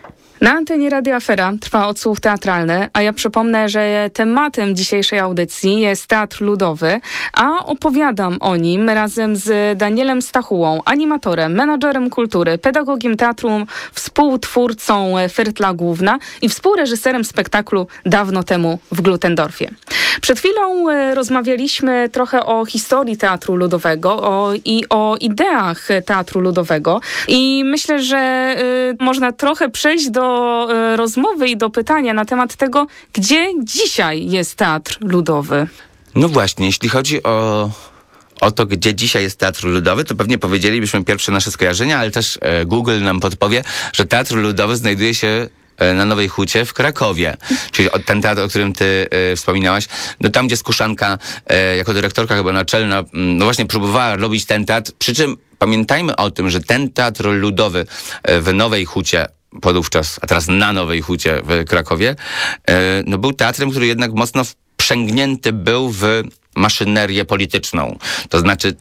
Na antenie Radia Afera trwa odsłuch teatralny, a ja przypomnę, że tematem dzisiejszej audycji jest Teatr Ludowy, a opowiadam o nim razem z Danielem Stachułą, animatorem, menadżerem kultury, pedagogiem teatru, współtwórcą Firtla Główna i współreżyserem spektaklu Dawno temu w Glutendorfie. Przed chwilą rozmawialiśmy trochę o historii Teatru Ludowego i o ideach Teatru Ludowego i myślę, że można trochę przejść do rozmowy i do pytania na temat tego, gdzie dzisiaj jest Teatr Ludowy. No właśnie, jeśli chodzi o to, gdzie dzisiaj jest Teatr Ludowy, to pewnie powiedzielibyśmy pierwsze nasze skojarzenia, ale też Google nam podpowie, że Teatr Ludowy znajduje się na Nowej Hucie w Krakowie. Czyli ten teatr, o którym ty wspominałaś, no tam, gdzie Skuszanka jako dyrektorka chyba naczelna, no właśnie próbowała robić ten teatr, przy czym pamiętajmy o tym, że ten Teatr Ludowy w Nowej Hucie podówczas, a teraz na Nowej Hucie w Krakowie, no był teatrem, który jednak mocno wprzęgnięty był w maszynerię polityczną. To znaczy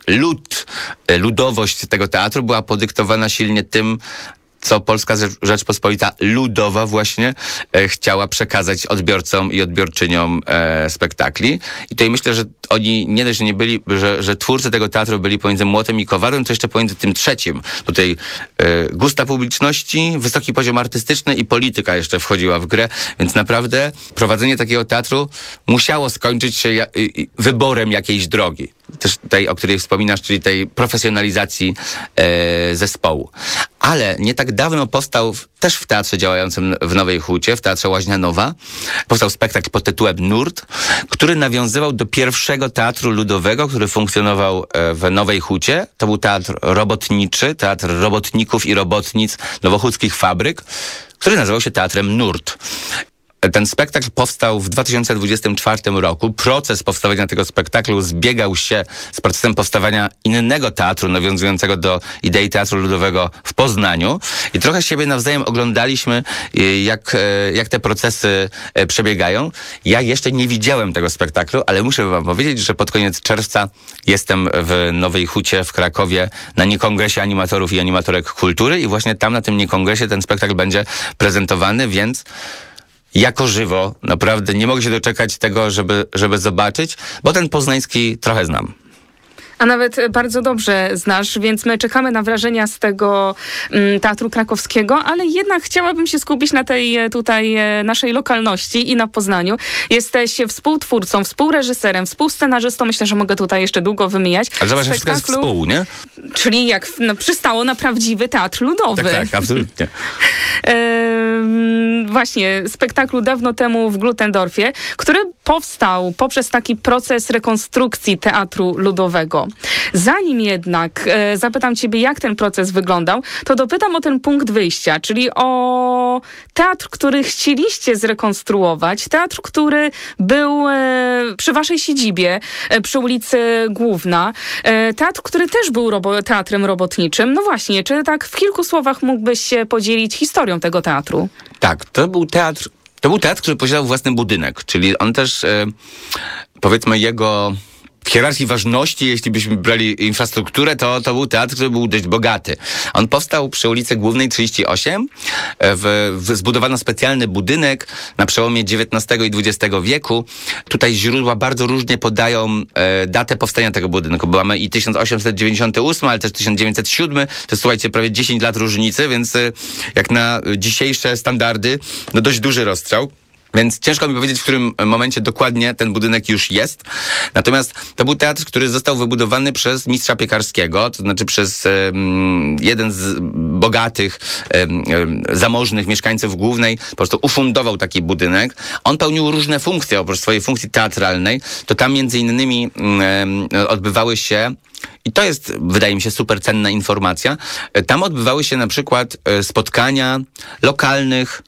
ludowość tego teatru była podyktowana silnie tym, co Polska Rzeczpospolita Ludowa właśnie chciała przekazać odbiorcom i odbiorczyniom spektakli. I tutaj myślę, że oni nie dość, że nie byli, że twórcy tego teatru byli pomiędzy młotem i kowadłem, to jeszcze pomiędzy tym trzecim. Tutaj gusta publiczności, wysoki poziom artystyczny i polityka jeszcze wchodziła w grę, więc naprawdę prowadzenie takiego teatru musiało skończyć się wyborem jakiejś drogi. Też tej, o której wspominasz, czyli tej profesjonalizacji zespołu. Ale nie tak dawno powstał też w teatrze działającym w Nowej Hucie, w Teatrze Łaźnia Nowa, powstał spektakl pod tytułem Nurt, który nawiązywał do pierwszego teatru ludowego, który funkcjonował w Nowej Hucie. To był teatr robotniczy, teatr robotników i robotnic nowochódzkich fabryk, który nazywał się Teatrem Nurt. Ten spektakl powstał w 2024 roku. Proces powstawania tego spektaklu zbiegał się z procesem powstawania innego teatru nawiązującego do idei Teatru Ludowego w Poznaniu. I trochę siebie nawzajem oglądaliśmy, jak te procesy przebiegają. Ja jeszcze nie widziałem tego spektaklu, ale muszę wam powiedzieć, że pod koniec czerwca jestem w Nowej Hucie w Krakowie na niekongresie animatorów i animatorek kultury i właśnie tam na tym niekongresie ten spektakl będzie prezentowany, więc jako żywo, naprawdę nie mogę się doczekać tego, żeby zobaczyć, bo ten poznański trochę znam. A nawet bardzo dobrze znasz, więc my czekamy na wrażenia z tego Teatru Krakowskiego, ale jednak chciałabym się skupić na tej tutaj naszej lokalności i na Poznaniu. Jesteś współtwórcą, współreżyserem, współscenarzystą, myślę, że mogę tutaj jeszcze długo wymieniać. Ale zobacz, wszystko jest współ, nie? Czyli jak przystało na prawdziwy Teatr Ludowy. Tak, absolutnie. Właśnie, spektaklu Dawno temu w Glutendorfie, który powstał poprzez taki proces rekonstrukcji Teatru Ludowego. Zanim jednak zapytam ciebie, jak ten proces wyglądał, to dopytam o ten punkt wyjścia, czyli o teatr, który chcieliście zrekonstruować, teatr, który był przy waszej siedzibie, przy ulicy Główna, teatr, który też był teatrem robotniczym. No właśnie, czy tak w kilku słowach mógłbyś się podzielić historią tego teatru? Tak, to był teatr, który posiadał własny budynek, czyli on też, powiedzmy, jego w hierarchii ważności, jeśli byśmy brali infrastrukturę, to był teatr, który był dość bogaty. On powstał przy ulicy Głównej 38. Zbudowano specjalny budynek na przełomie XIX i XX wieku. Tutaj źródła bardzo różnie podają datę powstania tego budynku. Mamy i 1898, ale też 1907. To jest, słuchajcie, prawie 10 lat różnicy, więc jak na dzisiejsze standardy, no dość duży rozstrzał. Więc ciężko mi powiedzieć, w którym momencie dokładnie ten budynek już jest. Natomiast to był teatr, który został wybudowany przez mistrza piekarskiego, to znaczy przez jeden z bogatych, zamożnych mieszkańców Głównej. Po prostu ufundował taki budynek. On pełnił różne funkcje, oprócz swojej funkcji teatralnej. To tam między innymi odbywały się, i to jest, wydaje mi się, super cenna informacja, tam odbywały się na przykład spotkania lokalnych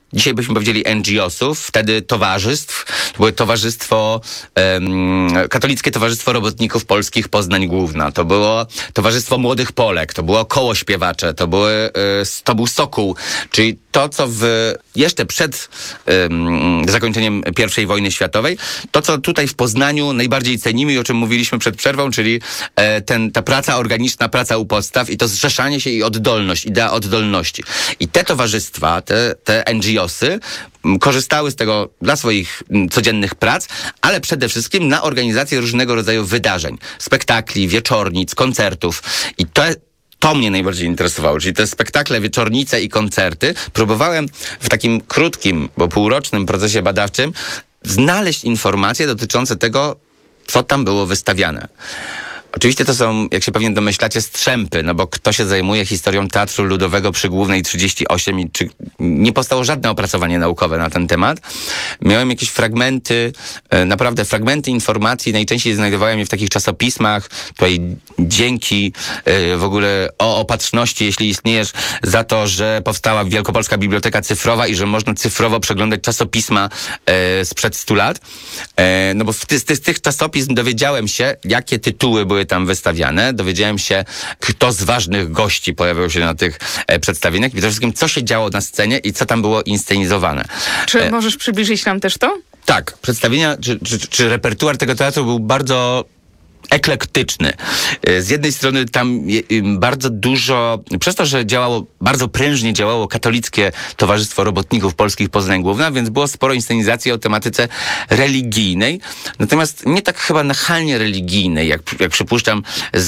dzisiaj byśmy powiedzieli NGO-sów, wtedy towarzystw. To było Katolickie Towarzystwo Robotników Polskich Poznań Główna. To było Towarzystwo Młodych Polek, to było Koło Śpiewacze, to był Sokół, czyli to, co jeszcze przed zakończeniem I wojny światowej, to, co tutaj w Poznaniu najbardziej cenimy i o czym mówiliśmy przed przerwą, czyli ta praca organiczna, praca u podstaw i to zrzeszanie się i oddolność, idea oddolności. I te towarzystwa, te NGO-sy korzystały z tego dla swoich codziennych prac, ale przede wszystkim na organizację różnego rodzaju wydarzeń, spektakli, wieczornic, koncertów. I to mnie najbardziej interesowało, czyli te spektakle, wieczornice i koncerty. Próbowałem w takim krótkim, bo półrocznym procesie badawczym znaleźć informacje dotyczące tego, co tam było wystawiane. Oczywiście to są, jak się pewnie domyślacie, strzępy, no bo kto się zajmuje historią Teatru Ludowego przy Głównej 38 i nie powstało żadne opracowanie naukowe na ten temat. Miałem jakieś fragmenty, naprawdę fragmenty informacji, najczęściej znajdowałem je w takich czasopismach. Tutaj dzięki w ogóle o opatrzności, jeśli istniejesz, za to, że powstała Wielkopolska Biblioteka Cyfrowa i że można cyfrowo przeglądać czasopisma sprzed 100 lat. No bo z tych czasopism dowiedziałem się, jakie tytuły były tam wystawiane. Dowiedziałem się, kto z ważnych gości pojawiał się na tych przedstawieniach i przede wszystkim, co się działo na scenie i co tam było inscenizowane. Czy możesz przybliżyć nam też to? Tak, przedstawienia, czy repertuar tego teatru był bardzo eklektyczny. Z jednej strony tam bardzo dużo, przez to, że bardzo prężnie działało Katolickie Towarzystwo Robotników Polskich Poznań Główna, więc było sporo inscenizacji o tematyce religijnej, natomiast nie tak chyba nachalnie religijnej, jak przypuszczam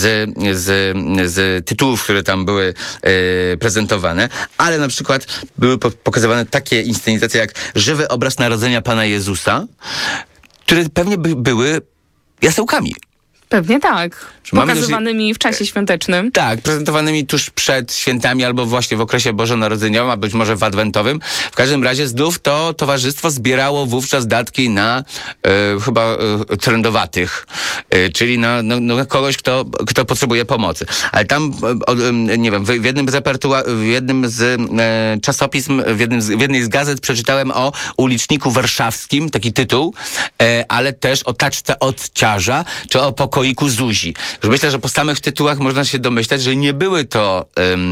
z tytułów, które tam były prezentowane, ale na przykład były pokazywane takie inscenizacje jak Żywy obraz Narodzenia Pana Jezusa, które pewnie były jasełkami. Pewnie tak. Pokazywanymi w czasie świątecznym. Tak, prezentowanymi tuż przed świętami albo właśnie w okresie bożonarodzeniowym, a być może w adwentowym. W każdym razie znów to towarzystwo zbierało wówczas datki na chyba trendowatych, czyli na kogoś, kto potrzebuje pomocy. Ale tam, nie wiem, w jednym z czasopism, w jednej z gazet przeczytałem o uliczniku warszawskim, taki tytuł, ale też o taczce od Ciarza, czy o pokoiku Zuzi. Myślę, że po samych tytułach można się domyślać, że nie był to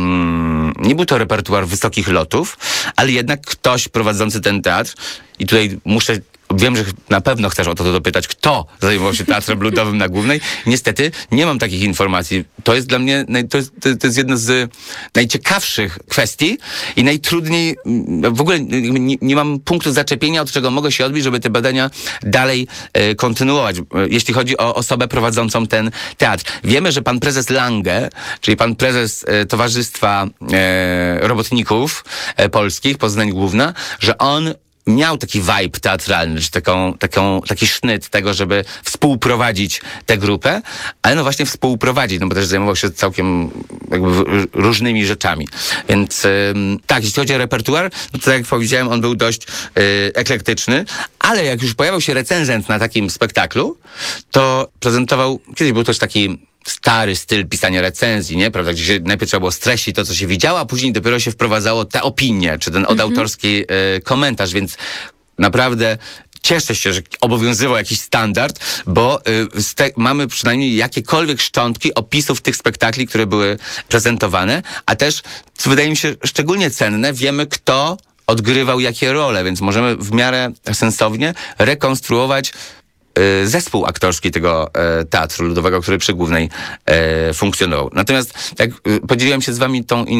repertuar wysokich lotów, ale jednak ktoś prowadzący ten teatr, i tutaj wiem, że na pewno chcesz o to dopytać, kto zajmował się Teatrem Ludowym na Głównej. Niestety nie mam takich informacji. To jest dla mnie, to jest jedna z najciekawszych kwestii i najtrudniej, w ogóle nie mam punktu zaczepienia, od czego mogę się odbić, żeby te badania dalej kontynuować, jeśli chodzi o osobę prowadzącą ten teatr. Wiemy, że pan prezes Lange, czyli pan prezes Towarzystwa Robotników Polskich, Poznań Główna, że on miał taki vibe teatralny, czy taki sznyt tego, żeby współprowadzić tę grupę, ale no właśnie współprowadzić, no bo też zajmował się całkiem jakby różnymi rzeczami. Więc tak, jeśli chodzi o repertuar, no to jak powiedziałem, on był dość eklektyczny, ale jak już pojawiał się recenzent na takim spektaklu, to prezentował, kiedyś był też taki stary styl pisania recenzji, nie? Prawda? Gdzie się najpierw trzeba było streścić to, co się widziało, a później dopiero się wprowadzało te opinie, czy ten odautorski komentarz, więc naprawdę cieszę się, że obowiązywał jakiś standard, bo mamy przynajmniej jakiekolwiek szczątki opisów tych spektakli, które były prezentowane, a też, co wydaje mi się szczególnie cenne, wiemy, kto odgrywał jakie role, więc możemy w miarę sensownie rekonstruować zespół aktorski tego Teatru Ludowego, który przy Głównej funkcjonował. Natomiast jak podzieliłem się z wami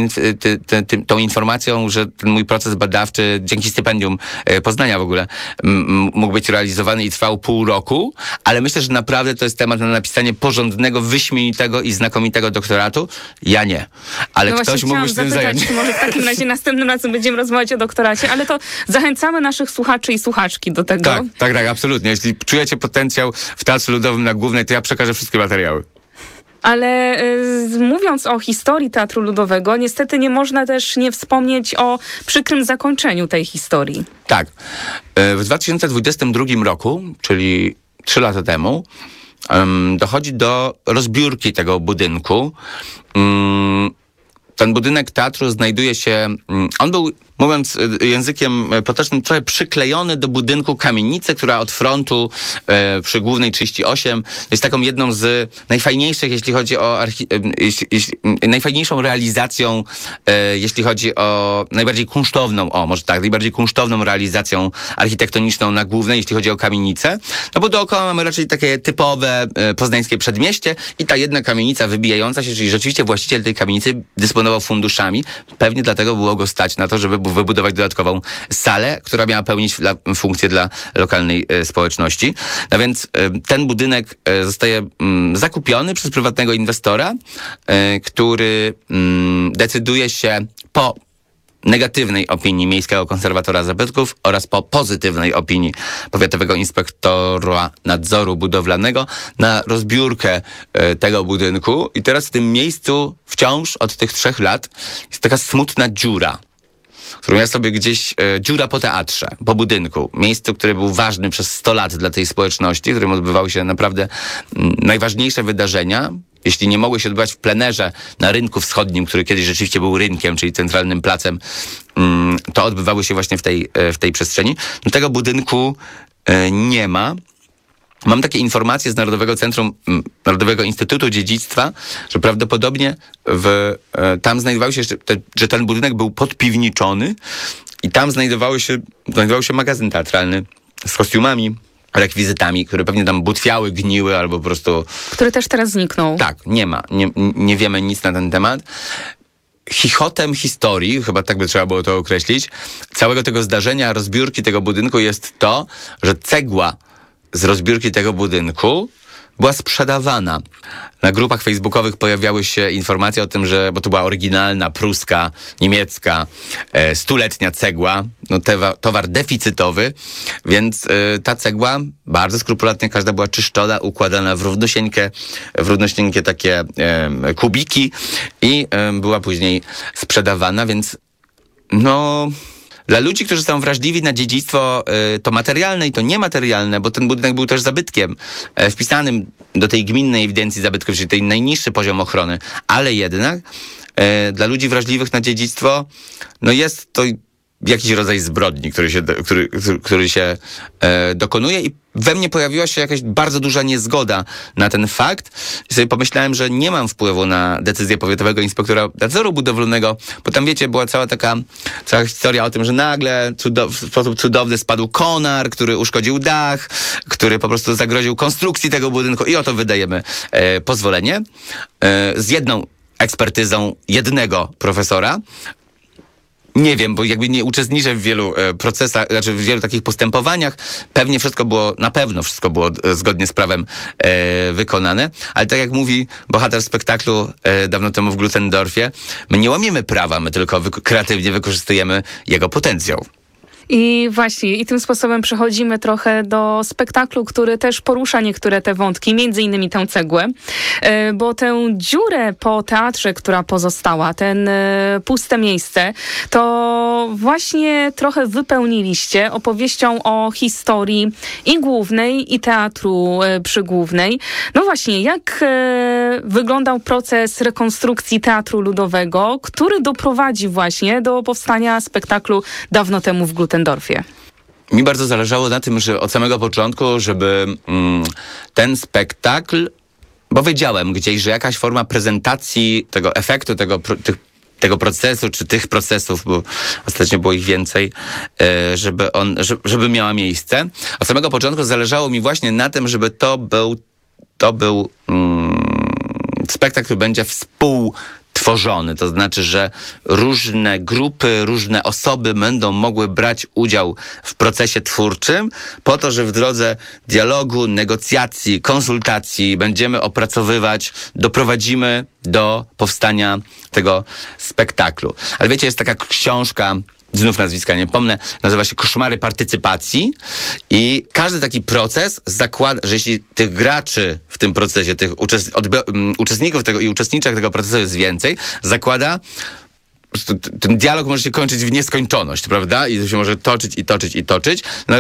tą informacją, że ten mój proces badawczy dzięki stypendium Poznania w ogóle mógł być realizowany i trwał pół roku, ale myślę, że naprawdę to jest temat na napisanie porządnego, wyśmienitego i znakomitego doktoratu. Ja nie. Ale no ktoś mógłby się tym zająć. Może w takim razie następnym razem będziemy rozmawiać o doktoracie, ale to zachęcamy naszych słuchaczy i słuchaczki do tego. Tak, absolutnie. Jeśli czujecie potencjał w Teatrze Ludowym na Głównej, to ja przekażę wszystkie materiały. Ale mówiąc o historii Teatru Ludowego, niestety nie można też nie wspomnieć o przykrym zakończeniu tej historii. Tak. W 2022 roku, czyli 3 lata temu, dochodzi do rozbiórki tego budynku. ten budynek teatru znajduje się, on był, mówiąc językiem potocznym, trochę przyklejony do budynku kamienicy, która od frontu przy Głównej 38 jest taką jedną z najfajniejszych, jeśli chodzi o najfajniejszą realizacją, jeśli chodzi o najbardziej kunsztowną, najbardziej kunsztowną realizacją architektoniczną na Głównej, jeśli chodzi o kamienicę. No bo dookoła mamy raczej takie typowe poznańskie przedmieście i ta jedna kamienica wybijająca się, czyli rzeczywiście właściciel tej kamienicy dysponował funduszami. Pewnie dlatego było go stać na to, żeby wybudować dodatkową salę, która miała pełnić funkcję dla lokalnej społeczności. No więc ten budynek zostaje zakupiony przez prywatnego inwestora, który decyduje się po negatywnej opinii Miejskiego Konserwatora Zabytków oraz po pozytywnej opinii Powiatowego Inspektora Nadzoru Budowlanego na rozbiórkę tego budynku. I teraz w tym miejscu wciąż od tych 3 lat jest taka smutna dziura, którą ja sobie gdzieś, dziura po teatrze, po budynku, miejscu, które był ważny przez 100 lat dla tej społeczności, w którym odbywały się naprawdę najważniejsze wydarzenia. Jeśli nie mogły się odbywać w plenerze na Rynku Wschodnim, który kiedyś rzeczywiście był rynkiem, czyli centralnym placem, to odbywały się właśnie w tej przestrzeni. No, tego budynku nie ma. Mam takie informacje z Narodowego Instytutu Dziedzictwa, że prawdopodobnie tam znajdował się jeszcze, że ten budynek był podpiwniczony i tam znajdował się magazyn teatralny z kostiumami, rekwizytami, które pewnie tam butwiały, gniły albo po prostu... Który też teraz zniknął. Tak, nie ma. Nie wiemy nic na ten temat. Chichotem historii, chyba tak by trzeba było to określić, całego tego zdarzenia, rozbiórki tego budynku jest to, że cegła z rozbiórki tego budynku była sprzedawana. Na grupach facebookowych pojawiały się informacje o tym, że, bo to była oryginalna, pruska, niemiecka, 100-letnia cegła, no towar deficytowy, więc ta cegła bardzo skrupulatnie, każda była czyszczona, układana w równosieńkie takie kubiki i była później sprzedawana, więc no... Dla ludzi, którzy są wrażliwi na dziedzictwo to materialne i to niematerialne, bo ten budynek był też zabytkiem wpisanym do tej gminnej ewidencji zabytków, czyli tej najniższy poziom ochrony, ale jednak dla ludzi wrażliwych na dziedzictwo, no jest to jakiś rodzaj zbrodni, który się dokonuje i we mnie pojawiła się jakaś bardzo duża niezgoda na ten fakt i sobie pomyślałem, że nie mam wpływu na decyzję Powiatowego Inspektora Nadzoru Budowlanego, bo tam wiecie, była cała historia o tym, że nagle w sposób cudowny spadł konar, który uszkodził dach, który po prostu zagroził konstrukcji tego budynku i oto wydajemy pozwolenie z jedną ekspertyzą jednego profesora. Nie wiem, bo jakby nie uczestniczę w wielu procesach, znaczy w wielu takich postępowaniach. Na pewno wszystko było zgodnie z prawem wykonane. Ale tak jak mówi bohater spektaklu dawno temu w Glutendorfie, my nie łamiemy prawa, my tylko kreatywnie wykorzystujemy jego potencjał. I właśnie, i tym sposobem przechodzimy trochę do spektaklu, który też porusza niektóre te wątki, między innymi tę cegłę, bo tę dziurę po teatrze, która pozostała, ten puste miejsce, to właśnie trochę wypełniliście opowieścią o historii i Głównej, i Teatru przy Głównej. No właśnie, jak wyglądał proces rekonstrukcji Teatru Ludowego, który doprowadzi właśnie do powstania spektaklu dawno temu w Glutendorfie? Mi bardzo zależało na tym, że od samego początku, żeby ten bo wiedziałem gdzieś, że jakaś forma prezentacji tego efektu, tego procesu, czy tych procesów, bo ostatnio było ich więcej, żeby miała miejsce. Od samego początku zależało mi właśnie na tym, żeby to był spektakl, który będzie współtworzony. To znaczy, że różne grupy, różne osoby będą mogły brać udział w procesie twórczym po to, że w drodze dialogu, negocjacji, konsultacji będziemy opracowywać, doprowadzimy do powstania tego spektaklu. Ale wiecie, jest taka książka, znów nazwiska nie pomnę, nazywa się Koszmary partycypacji i każdy taki proces zakłada, że jeśli tych graczy w tym procesie, tych uczestników tego i uczestniczek tego procesu jest więcej, zakłada, ten dialog może się kończyć w nieskończoność, prawda? I to się może toczyć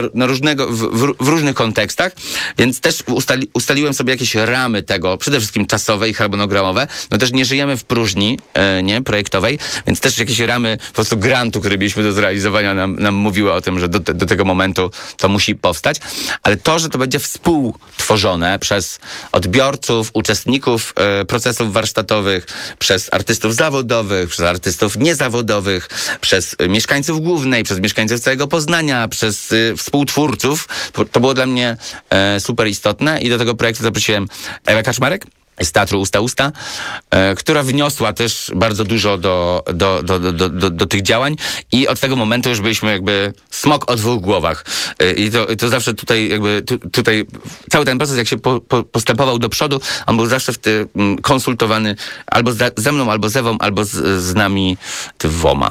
w różnych kontekstach, więc też ustaliłem sobie jakieś ramy tego, przede wszystkim czasowe i harmonogramowe. No też nie żyjemy w próżni, projektowej, więc też jakieś ramy po prostu grantu, który mieliśmy do zrealizowania nam mówiły o tym, że do tego momentu to musi powstać, ale to, że to będzie współtworzone przez odbiorców, uczestników procesów warsztatowych, przez artystów zawodowych, przez artystów niezawodowych, przez mieszkańców Głównej, przez mieszkańców całego Poznania, przez współtwórców. To było dla mnie super istotne i do tego projektu zaprosiłem Ewę Kaczmarek z Teatru Usta Usta, która wniosła też bardzo dużo do tych działań i od tego momentu już byliśmy jakby smok o dwóch głowach. I to zawsze tutaj cały ten proces, jak się postępował do przodu, on był zawsze konsultowany albo ze mną, albo z Ewą, albo z nami dwoma.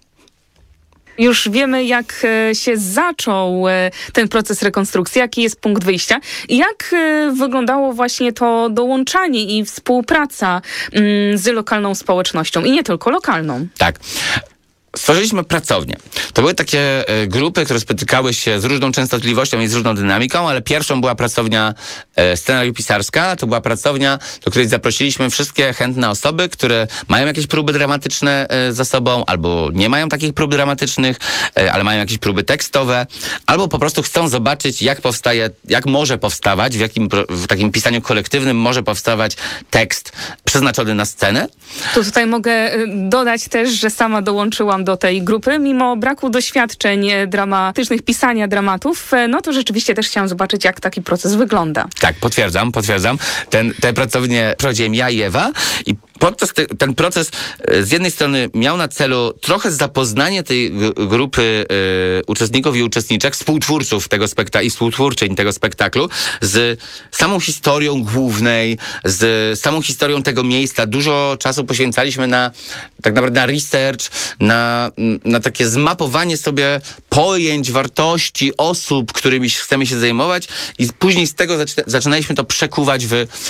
Już wiemy, jak się zaczął ten proces rekonstrukcji, jaki jest punkt wyjścia i jak wyglądało właśnie to dołączanie i współpraca z lokalną społecznością i nie tylko lokalną. Tak. Stworzyliśmy pracownię. To były takie grupy, które spotykały się z różną częstotliwością i z różną dynamiką, ale pierwszą była pracownia scenariopisarska. To była pracownia, do której zaprosiliśmy wszystkie chętne osoby, które mają jakieś próby dramatyczne za sobą, albo nie mają takich prób dramatycznych, ale mają jakieś próby tekstowe, albo po prostu chcą zobaczyć, jak może powstawać, w takim pisaniu kolektywnym może powstawać tekst przeznaczony na scenę. Tutaj mogę dodać też, że sama dołączyłam do tej grupy, mimo braku doświadczeń dramatycznych, pisania dramatów, no to rzeczywiście też chciałam zobaczyć, jak taki proces wygląda. Tak, potwierdzam. Te pracownie prowadziłem ja i Ewa i podczas ten proces z jednej strony miał na celu trochę zapoznanie tej grupy uczestników i uczestniczek, współtwórców tego spektaklu i współtwórczyń tego spektaklu z samą historią Głównej, z samą historią tego miejsca. Dużo czasu poświęcaliśmy tak naprawdę na research, na takie zmapowanie sobie pojęć, wartości, osób, którymi chcemy się zajmować i później z tego zaczynaliśmy to przekuwać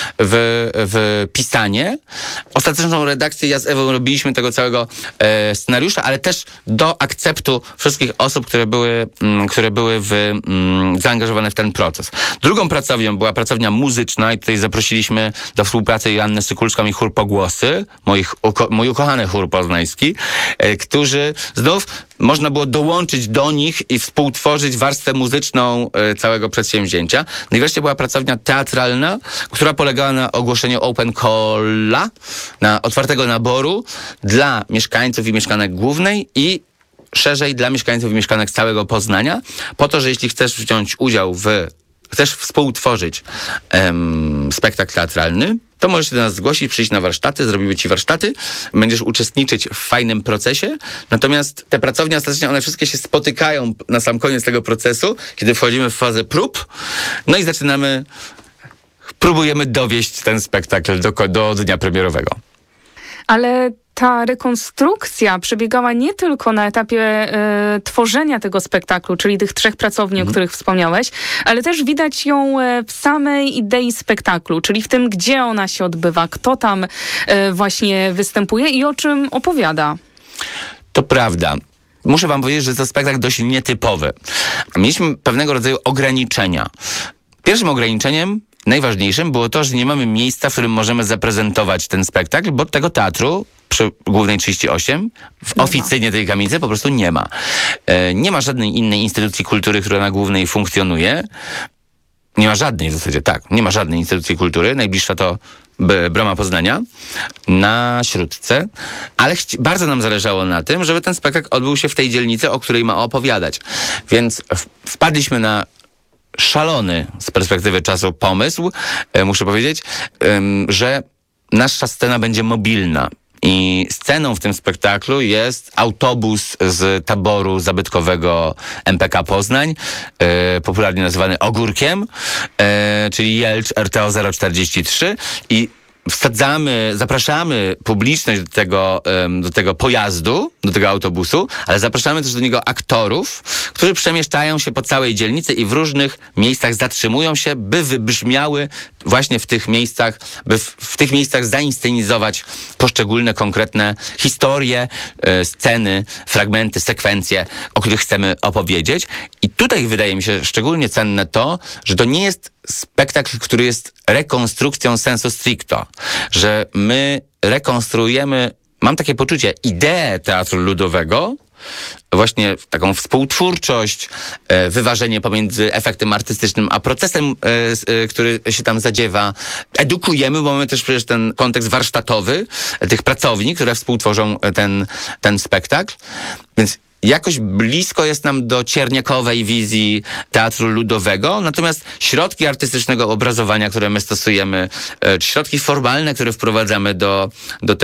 w pisanie. Ostateczną redakcję ja z Ewą robiliśmy tego całego scenariusza, ale też do akceptu wszystkich osób, które były zaangażowane w ten proces. Drugą pracownią była pracownia muzyczna i tutaj zaprosiliśmy do współpracy Joannę Sykulską i chór Pogłosy, mój ukochany chór poznański, którzy znów można było dołączyć do nich i współtworzyć warstwę muzyczną całego przedsięwzięcia. No i wreszcie była pracownia teatralna, która polegała na ogłoszeniu open calla, na otwartego naboru dla mieszkańców i mieszkanek Głównej i szerzej dla mieszkańców i mieszkanek całego Poznania, po to, że jeśli chcesz wziąć udział chcesz współtworzyć spektakl teatralny, to możesz się do nas zgłosić, przyjść na warsztaty, zrobimy ci warsztaty, będziesz uczestniczyć w fajnym procesie, natomiast te pracownie ostatecznie, one wszystkie się spotykają na sam koniec tego procesu, kiedy wchodzimy w fazę prób, no i próbujemy dowieść ten spektakl do dnia premierowego. Ale ta rekonstrukcja przebiegała nie tylko na etapie tworzenia tego spektaklu, czyli tych 3 pracowni, o których wspomniałeś, ale też widać ją w samej idei spektaklu, czyli w tym, gdzie ona się odbywa, kto tam właśnie występuje i o czym opowiada. To prawda. Muszę wam powiedzieć, że to spektakl dość nietypowy. Mieliśmy pewnego rodzaju ograniczenia. Pierwszym ograniczeniem, najważniejszym, było to, że nie mamy miejsca, w którym możemy zaprezentować ten spektakl, bo tego teatru przy Głównej 38 w oficynie tej kamienicy po prostu nie ma. Nie ma żadnej innej instytucji kultury, która na Głównej funkcjonuje. Nie ma żadnej w zasadzie, tak. Nie ma żadnej instytucji kultury. Najbliższa to Brama Poznania na Śródce, ale bardzo nam zależało na tym, żeby ten spektakl odbył się w tej dzielnicy, o której ma opowiadać. Więc wpadliśmy na szalony z perspektywy czasu pomysł, muszę powiedzieć, że nasza scena będzie mobilna. I sceną w tym spektaklu jest autobus z taboru zabytkowego MPK Poznań, popularnie nazywany Ogórkiem, czyli Jelcz RTO 043 i zapraszamy publiczność do tego pojazdu, do tego autobusu, ale zapraszamy też do niego aktorów, którzy przemieszczają się po całej dzielnicy i w różnych miejscach zatrzymują się, by wybrzmiały właśnie w tych miejscach, by w tych miejscach zainscenizować poszczególne, konkretne historie, sceny, fragmenty, sekwencje, o których chcemy opowiedzieć. I tutaj wydaje mi się szczególnie cenne to, że to nie jest spektakl, który jest rekonstrukcją sensu stricto, że my rekonstruujemy, mam takie poczucie, ideę teatru ludowego, właśnie taką współtwórczość, wyważenie pomiędzy efektem artystycznym a procesem, który się tam zadziewa. Edukujemy, bo mamy też przecież ten kontekst warsztatowy tych pracowni, które współtworzą ten spektakl. Więc jakoś blisko jest nam do cierniakowej wizji teatru ludowego, natomiast środki artystycznego obrazowania, które my stosujemy, czy środki formalne, które wprowadzamy do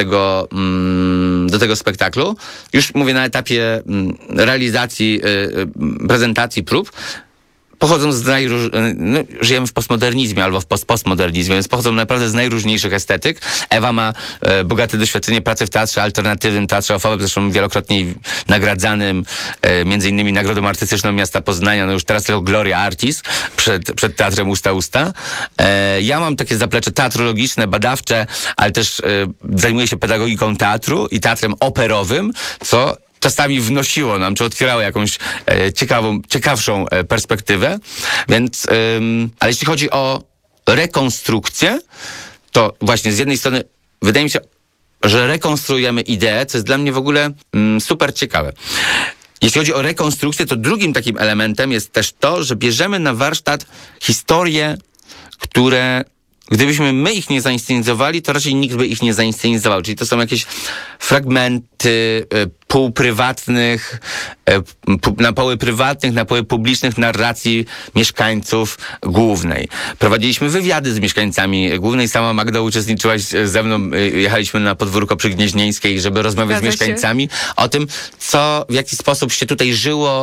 tego spektaklu, już mówię na etapie realizacji, prezentacji prób, pochodzą żyjemy w postmodernizmie albo w postmodernizmie, więc pochodzą naprawdę z najróżniejszych estetyk. Ewa ma bogate doświadczenie pracy w teatrze alternatywnym, teatrze OFO, zresztą wielokrotnie nagradzanym, między innymi Nagrodą Artystyczną Miasta Poznania, no już teraz tylko Gloria Artis przed Teatrem Usta. Ja mam takie zaplecze teatrologiczne, badawcze, ale też zajmuję się pedagogiką teatru i teatrem operowym, co czasami wnosiło nam, czy otwierało jakąś ciekawszą perspektywę. Więc, ale jeśli chodzi o rekonstrukcję, to właśnie z jednej strony wydaje mi się, że rekonstruujemy ideę, co jest dla mnie w ogóle super ciekawe. Jeśli chodzi o rekonstrukcję, to drugim takim elementem jest też to, że bierzemy na warsztat historie, które gdybyśmy my ich nie zainscenizowali, to raczej nikt by ich nie zainscenizował. Czyli to są jakieś fragmenty półprywatnych, na poły prywatnych, na poły publicznych narracji mieszkańców Głównej. Prowadziliśmy wywiady z mieszkańcami Głównej. Sama Magda uczestniczyłaś ze mną, jechaliśmy na podwórko przy Gnieźnieńskiej, żeby rozmawiać z mieszkańcami o tym, w jaki sposób się tutaj żyło,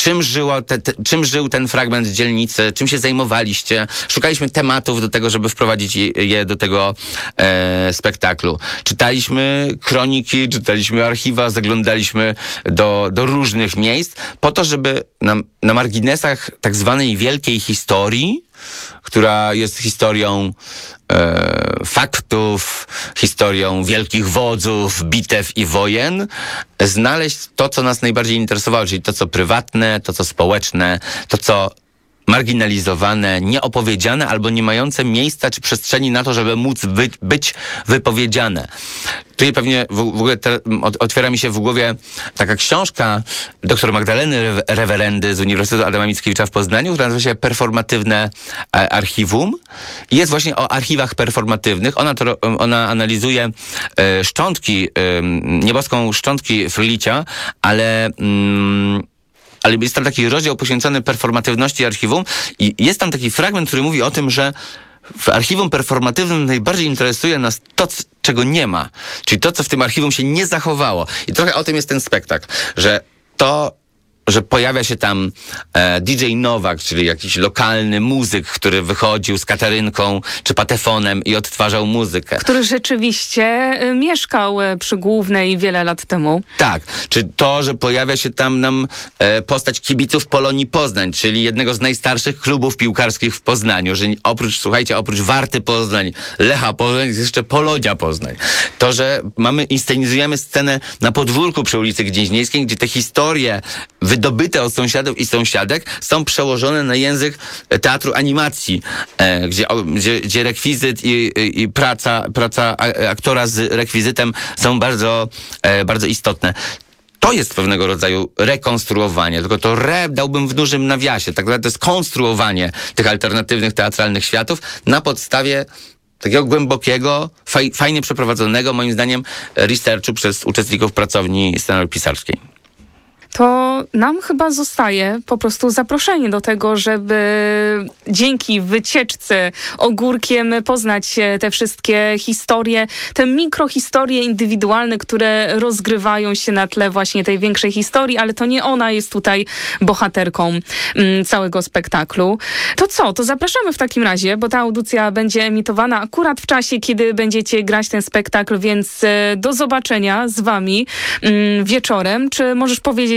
czym żył ten fragment dzielnicy, czym się zajmowaliście. Szukaliśmy tematów do tego, żeby wprowadzić je do tego spektaklu. Czytaliśmy kroniki, czytaliśmy archiwa, zaglądaliśmy do różnych miejsc, po to, żeby na marginesach tak zwanej wielkiej historii, która jest historią faktów, historią wielkich wodzów, bitew i wojen, znaleźć to, co nas najbardziej interesowało, czyli to, co prywatne, to, co społeczne, to, co marginalizowane, nieopowiedziane albo nie mające miejsca czy przestrzeni na to, żeby móc być wypowiedziane. Tutaj pewnie w ogóle otwiera mi się w głowie taka książka dr Magdaleny Rewerendy z Uniwersytetu Adama Mickiewicza w Poznaniu, która nazywa się Performatywne archiwum. I jest właśnie o archiwach performatywnych. Ona analizuje szczątki, nieboską szczątki Frlicia, ale jest tam taki rozdział poświęcony performatywności archiwum i jest tam taki fragment, który mówi o tym, że w archiwum performatywnym najbardziej interesuje nas to, czego nie ma. Czyli to, co w tym archiwum się nie zachowało. I trochę o tym jest ten spektakl, że pojawia się tam DJ Nowak, czyli jakiś lokalny muzyk, który wychodził z Katarynką czy patefonem i odtwarzał muzykę. Który rzeczywiście mieszkał przy Głównej wiele lat temu. Tak. Czy to, że pojawia się tam postać kibiców Polonii Poznań, czyli jednego z najstarszych klubów piłkarskich w Poznaniu, że oprócz Warty Poznań, Lecha Poznań jest jeszcze Polonia Poznań. To, że inscenizujemy scenę na podwórku przy ulicy Gnieźnieńskiej, gdzie te historie wydobyte od sąsiadów i sąsiadek są przełożone na język teatru animacji, gdzie rekwizyt i praca aktora z rekwizytem są bardzo, bardzo istotne. To jest pewnego rodzaju rekonstruowanie, tylko to dałbym w dużym nawiasie. Tak naprawdę to jest konstruowanie tych alternatywnych teatralnych światów na podstawie takiego głębokiego, fajnie przeprowadzonego, moim zdaniem, researchu przez uczestników pracowni scenopisarskiej. To nam chyba zostaje po prostu zaproszenie do tego, żeby dzięki wycieczce ogórkiem poznać te wszystkie historie, te mikrohistorie indywidualne, które rozgrywają się na tle właśnie tej większej historii, ale to nie ona jest tutaj bohaterką całego spektaklu. To co? To zapraszamy w takim razie, bo ta audycja będzie emitowana akurat w czasie, kiedy będziecie grać ten spektakl, więc do zobaczenia z wami wieczorem. Czy możesz powiedzieć, w jakich godzinach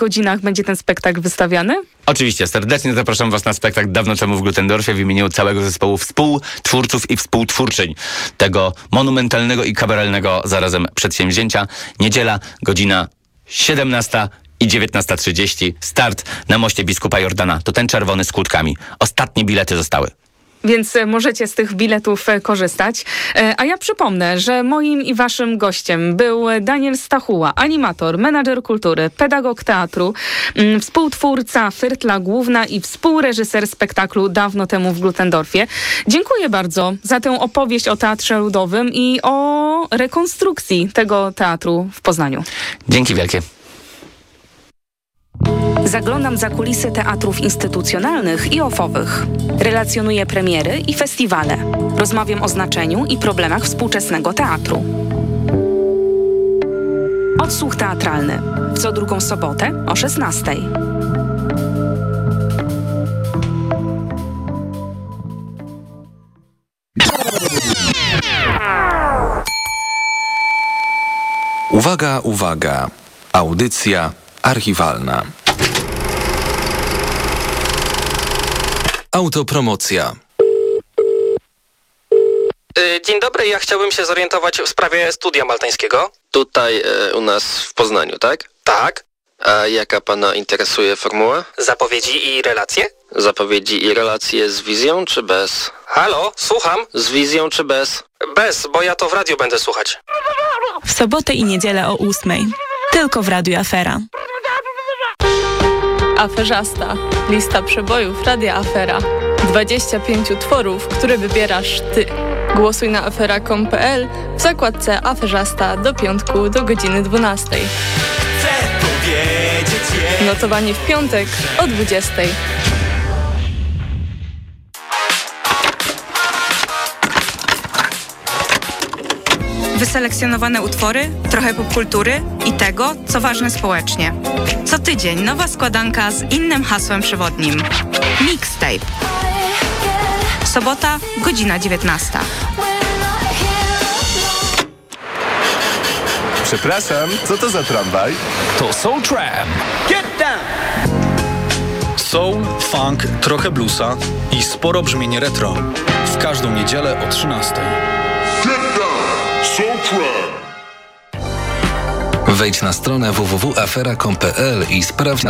godzinach będzie ten spektakl wystawiany? Oczywiście, serdecznie zapraszam Was na spektakl Dawno temu w Glutendorfie w imieniu całego zespołu współtwórców i współtwórczyń tego monumentalnego i kabaralnego zarazem przedsięwzięcia. Niedziela, godzina 17 i 19:30. Start na moście Biskupa Jordana. To ten czerwony z kłódkami. Ostatnie bilety zostały. Więc możecie z tych biletów korzystać. A ja przypomnę, że moim i waszym gościem był Daniel Stachuła, animator, menadżer kultury, pedagog teatru, współtwórca Fyrtla Główna i współreżyser spektaklu Dawno temu w Glutendorfie. Dziękuję bardzo za tę opowieść o Teatrze Ludowym i o rekonstrukcji tego teatru w Poznaniu. Dzięki wielkie. Zaglądam za kulisy teatrów instytucjonalnych i ofowych. Relacjonuję premiery i festiwale. Rozmawiam o znaczeniu i problemach współczesnego teatru. Odsłuch teatralny. W co drugą sobotę o 16:00. Uwaga, uwaga. Audycja archiwalna. Autopromocja. Dzień dobry, ja chciałbym się zorientować w sprawie studia maltańskiego. Tutaj u nas w Poznaniu, tak? Tak. A jaka pana interesuje formuła? Zapowiedzi i relacje? Zapowiedzi i relacje z wizją czy bez? Halo, słucham. Z wizją czy bez? Bez, bo ja to w radiu będę słuchać. W sobotę i niedzielę o 8:00. Tylko w Radiu Afera. Aferzasta. Lista przebojów Radia Afera. 25 utworów, które wybierasz ty. Głosuj na afera.com.pl w zakładce Aferzasta do piątku do godziny 12:00. Notowanie w piątek o 20:00. Wyselekcjonowane utwory, trochę popkultury i tego, co ważne społecznie. Co tydzień nowa składanka z innym hasłem przewodnim. Mixtape. Sobota, godzina 19:00. Przepraszam, co to za tramwaj? To Soul Tram. Soul, funk, trochę bluesa i sporo brzmienie retro. W każdą niedzielę o 13:00. Wejdź na stronę www.afera.com.pl i sprawdź